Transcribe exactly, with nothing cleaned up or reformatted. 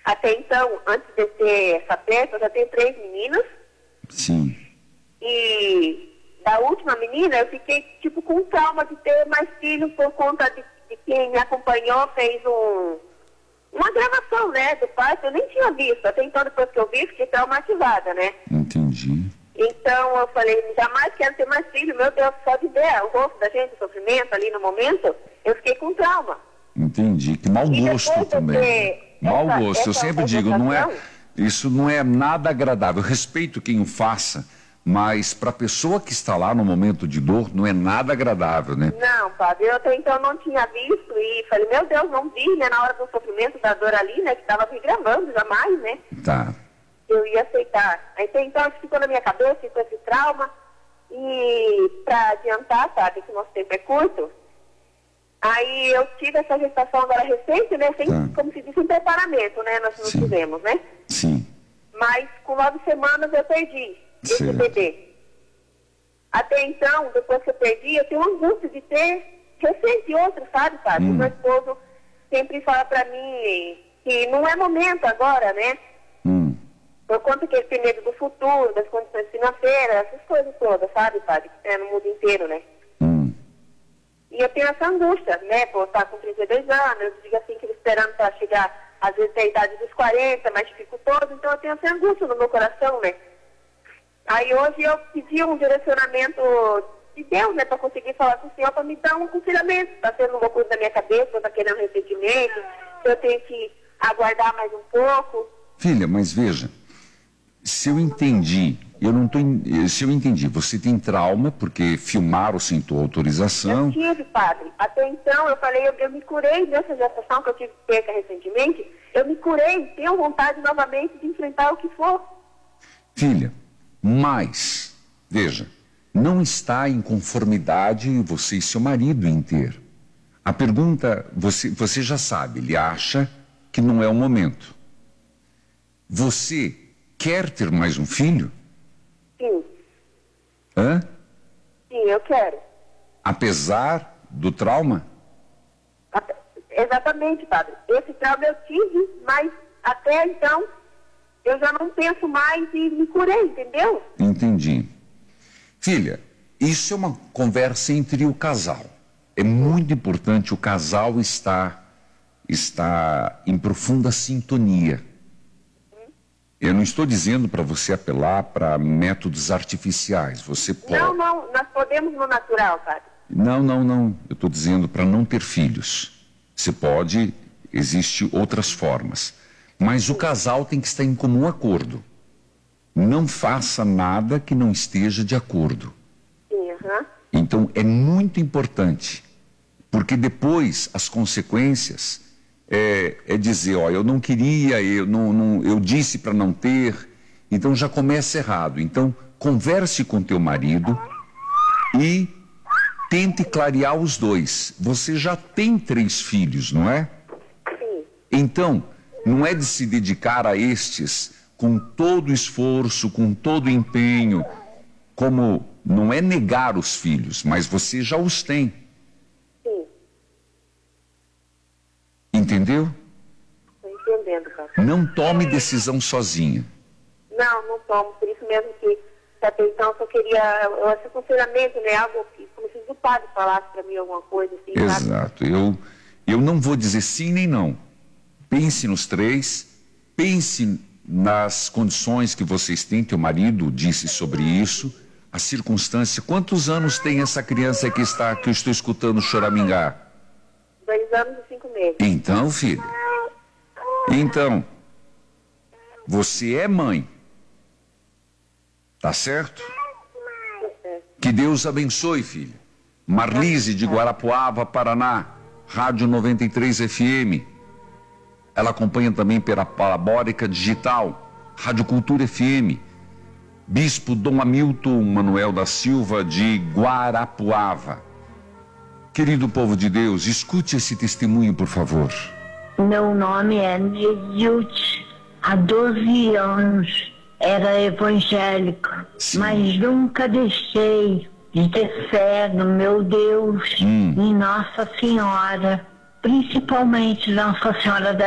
Até então, antes de ter essa peça, eu já tenho três meninas. Sim. E da última menina, eu fiquei, tipo, com trauma de ter mais filhos por conta de, de quem me acompanhou, fez um, uma gravação, né, do parto. Eu nem tinha visto. Até então, depois que eu vi, fiquei traumatizada, né? Entendi. Então, eu falei, jamais quero ter mais filhos. Meu Deus, só de ver o rosto da gente, o sofrimento ali no momento, eu fiquei com trauma. Entendi. Que mau gosto também. Mau essa, gosto. Eu essa sempre digo, não é, isso não é nada agradável. Eu respeito quem o faça, mas para a pessoa que está lá no momento de dor, não é nada agradável, né? Não, padre, eu até então não tinha visto e falei, meu Deus, não vi, né, na hora do sofrimento da dor ali, né, que estava me gravando, jamais, né? Tá. Eu ia aceitar. Até então, isso ficou na minha cabeça, ficou esse trauma. E para adiantar, sabe, que o nosso tempo é curto, aí eu tive essa gestação agora recente, né, sem, tá. como se diz, sem preparamento, né, nós não tivemos, né? Sim. Mas com nove semanas eu perdi esse certo. bebê. Até então, depois que eu perdi, eu tenho angústia de ter recente outro, sabe, sabe? Hum. O meu esposo sempre fala pra mim que não é momento agora, né? Hum. Por conta que ele tem medo do futuro, das condições financeiras, essas coisas todas, sabe, padre? É no mundo inteiro, né? Hum. E eu tenho essa angústia, né, por estar com trinta e dois anos, eu digo assim, que ele esperando para chegar, às vezes, à idade dos quarenta, mais dificultoso, então eu tenho essa angústia no meu coração, né? Aí hoje eu pedi um direcionamento de Deus, né, para conseguir falar com o Senhor, para me dar um aconselhamento. Está sendo uma coisa da minha cabeça, está querendo arrependimento, eu tenho que aguardar mais um pouco. Filha, mas veja, se eu entendi, eu não tô, se eu entendi, você tem trauma porque filmaram sem tua autorização. Eu tive, padre. Até então eu falei, eu, eu me curei dessa gestação que eu tive perca recentemente, eu me curei, tenho vontade novamente de enfrentar o que for. Filha, mas, veja, não está em conformidade você e seu marido em ter. A pergunta, você, você já sabe, ele acha que não é o momento. Você quer ter mais um filho? Sim. Hã? Sim, eu quero. Apesar do trauma? Até, exatamente, padre. Esse trauma eu tive, mas até então eu já não penso mais e me curei, entendeu? Entendi. Filha, isso é uma conversa entre o casal. É muito importante o casal estar, estar em profunda sintonia. Eu não estou dizendo para você apelar para métodos artificiais. Você pode... Não, não, nós podemos no natural, padre. Não, não, não. Eu estou dizendo para não ter filhos. Você pode, existem outras formas. Mas o casal tem que estar em comum acordo. Não faça nada que não esteja de acordo. Sim, aham. Então é muito importante, porque depois as consequências é, é dizer, ó, eu não queria, eu, não, não, eu disse para não ter, então já começa errado. Então converse com teu marido e tente clarear os dois. Você já tem três filhos, não é? Sim. Então, não é de se dedicar a estes com todo esforço, com todo empenho, como não é negar os filhos, mas você já os tem. Sim. Entendeu? Estou entendendo, padre. Não tome decisão sozinha. Não, não tomo. Por isso mesmo que até então eu só queria esse aconselhamento, né? Algo que, como se o padre falasse para mim alguma coisa assim. Exato. Eu, eu não vou dizer sim nem não. Pense nos três, pense nas condições que vocês têm, teu marido disse sobre isso, a circunstância. Quantos anos tem essa criança que está, que eu estou escutando choramingar? Dois anos e cinco meses. Então, filho, então, você é mãe, tá certo? Que Deus abençoe, filho. Marlise de Guarapuava, Paraná, Rádio noventa e três F M. Ela acompanha também pela Parabólica Digital, Rádio Cultura F M. Bispo Dom Hamilton Manuel da Silva de Guarapuava. Querido povo de Deus, escute esse testemunho, por favor. Meu nome é Neilde. Há doze anos era evangélico, Sim. mas nunca deixei de ter fé no meu Deus, Hum. em Nossa Senhora, principalmente Nossa Senhora da